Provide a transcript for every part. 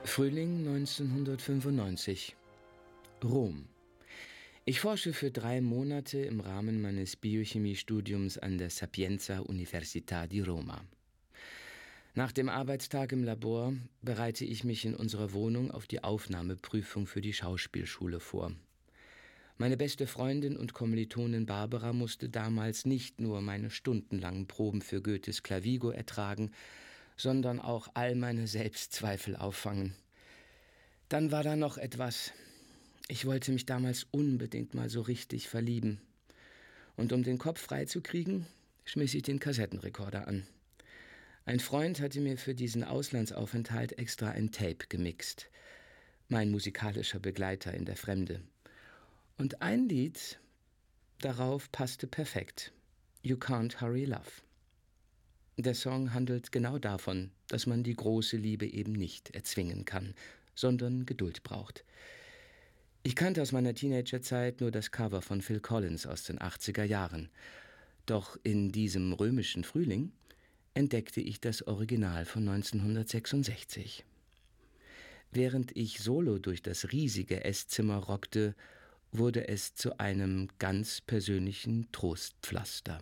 Frühling 1995. Rom. Ich forsche für 3 Monate im Rahmen meines Biochemiestudiums an der Sapienza Università di Roma. Nach dem Arbeitstag im Labor bereite ich mich in unserer Wohnung auf die Aufnahmeprüfung für die Schauspielschule vor. Meine beste Freundin und Kommilitonin Barbara musste damals nicht nur meine stundenlangen Proben für Goethes Clavigo ertragen, sondern auch all meine Selbstzweifel auffangen. Dann war da noch etwas. Ich wollte mich damals unbedingt mal so richtig verlieben. Und um den Kopf freizukriegen, schmiss ich den Kassettenrekorder an. Ein Freund hatte mir für diesen Auslandsaufenthalt extra ein Tape gemixt. Mein musikalischer Begleiter in der Fremde. Und ein Lied darauf passte perfekt. You Can't Hurry Love. Der Song handelt genau davon, dass man die große Liebe eben nicht erzwingen kann, sondern Geduld braucht. Ich kannte aus meiner Teenagerzeit nur das Cover von Phil Collins aus den 80er Jahren. Doch in diesem römischen Frühling entdeckte ich das Original von 1966. Während ich solo durch das riesige Esszimmer rockte, wurde es zu einem ganz persönlichen Trostpflaster.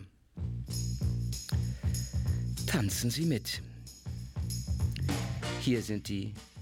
Tanzen Sie mit. Hier sind die